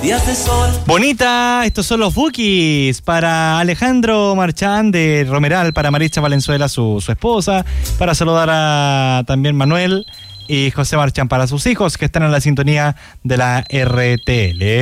días de sol. Bonita, estos son los Bukis para Alejandro Marchán de Romeral, para Maritza Valenzuela, su esposa, para saludar a también Manuel y José Marchán, para sus hijos que están en la sintonía de la RTL.